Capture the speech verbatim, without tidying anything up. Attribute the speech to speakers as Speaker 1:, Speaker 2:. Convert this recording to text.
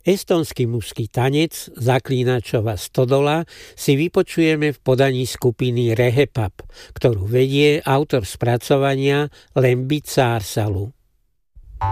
Speaker 1: Estonský mužský tanec Zaklínačova stodola si vypočujeme v podaní skupiny Rehepap, ktorú vedie autor spracovania Lembi Caarsalu.